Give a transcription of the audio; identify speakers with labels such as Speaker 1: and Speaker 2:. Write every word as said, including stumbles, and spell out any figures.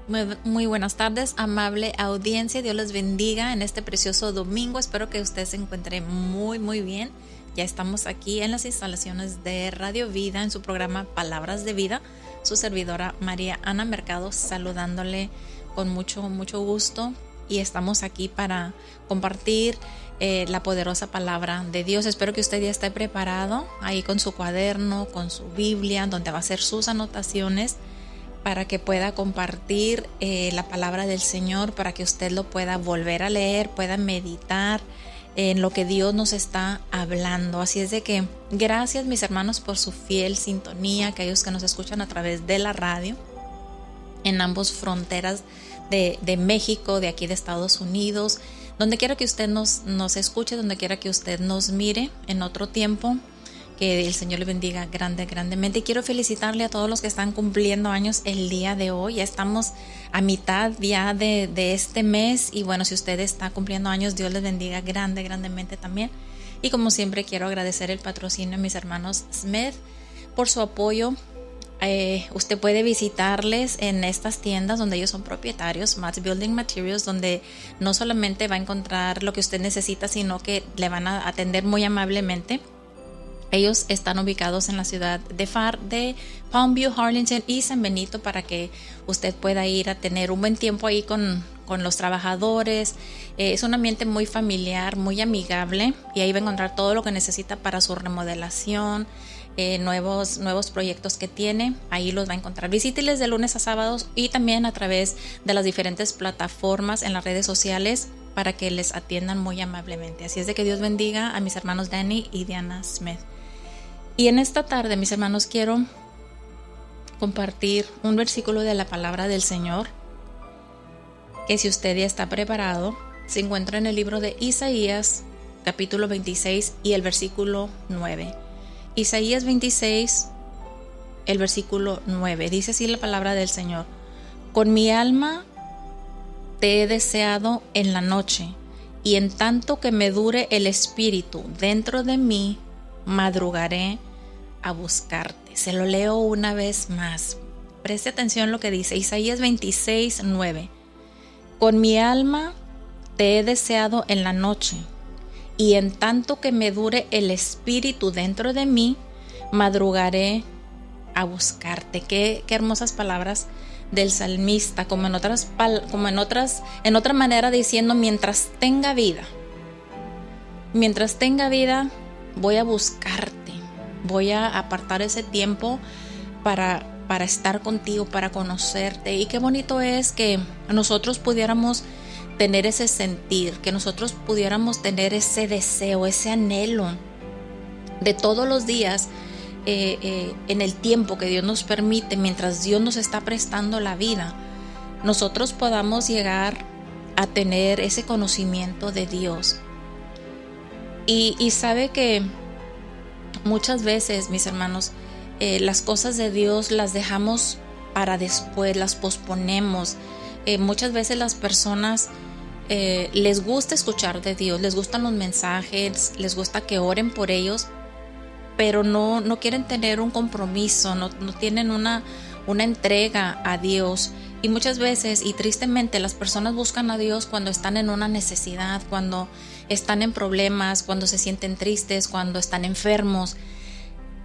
Speaker 1: Muy, muy buenas tardes, amable audiencia. Dios les bendiga en este precioso domingo. Espero que usted se encuentre muy, muy bien. Ya estamos aquí en las instalaciones de Radio Vida, en su programa Palabras de Vida. Su servidora María Ana Mercado, saludándole con mucho, mucho gusto. Y estamos aquí para compartir eh, la poderosa palabra de Dios. Espero que usted ya esté preparado ahí con su cuaderno, con su Biblia, donde va a hacer sus anotaciones, para que pueda compartir eh, la palabra del Señor, para que usted lo pueda volver a leer, pueda meditar en lo que Dios nos está hablando. Así es de que gracias, mis hermanos, por su fiel sintonía, aquellos que nos escuchan a través de la radio en ambas fronteras de, de México, de aquí de Estados Unidos, donde quiera que usted nos, nos escuche, donde quiera que usted nos mire en otro tiempo. Que el Señor le bendiga grande, grandemente. Y quiero felicitarle a todos los que están cumpliendo años el día de hoy. Ya estamos a mitad ya de, de este mes. Y bueno, si usted está cumpliendo años, Dios les bendiga grande, grandemente también. Y como siempre, quiero agradecer el patrocinio a mis hermanos Smith por su apoyo. Eh, usted puede visitarles en estas tiendas donde ellos son propietarios, Matt's Building Materials, donde no solamente va a encontrar lo que usted necesita, sino que le van a atender muy amablemente. Ellos están ubicados en la ciudad de F A R, de Palmview, Harlingen y San Benito, para que usted pueda ir a tener un buen tiempo ahí con, con los trabajadores. Eh, es un ambiente muy familiar, muy amigable, y ahí va a encontrar todo lo que necesita para su remodelación, eh, nuevos, nuevos proyectos que tiene. Ahí los va a encontrar. Visíteles de lunes a sábados y también a través de las diferentes plataformas en las redes sociales, para que les atiendan muy amablemente. Así es de que Dios bendiga a mis hermanos Danny y Diana Smith. Y en esta tarde, mis hermanos, quiero compartir un versículo de la palabra del Señor, que si usted ya está preparado, se encuentra en el libro de Isaías, capítulo veintiséis y el versículo nueve. Isaías veintiséis, el versículo nueve. Dice así la palabra del Señor: con mi alma te he deseado en la noche, y en tanto que me dure el espíritu dentro de mí, madrugaré a buscarte. Se lo leo una vez más. Preste atención a lo que dice Isaías veintiséis, nueve. Con mi alma te he deseado en la noche, y en tanto que me dure el espíritu dentro de mí, madrugaré a buscarte. Qué, qué hermosas palabras del salmista, como en otras como en otras en otra manera diciendo: mientras tenga vida, mientras tenga vida, voy a buscarte, voy a apartar ese tiempo para para estar contigo, para conocerte. Y qué bonito es que nosotros pudiéramos tener ese sentir, que nosotros pudiéramos tener ese deseo, ese anhelo de todos los días. Eh, eh, en el tiempo que Dios nos permite, mientras Dios nos está prestando la vida, nosotros podamos llegar a tener ese conocimiento de Dios. Y, y sabe que muchas veces, mis hermanos, eh, las cosas de Dios las dejamos para después, las posponemos. Eh, muchas veces las personas eh, les gusta escuchar de Dios, les gustan los mensajes, les gusta que oren por ellos, pero no, no quieren tener un compromiso, no, no tienen una, una entrega a Dios. Y muchas veces, y tristemente, las personas buscan a Dios cuando están en una necesidad, cuando están en problemas, cuando se sienten tristes, cuando están enfermos.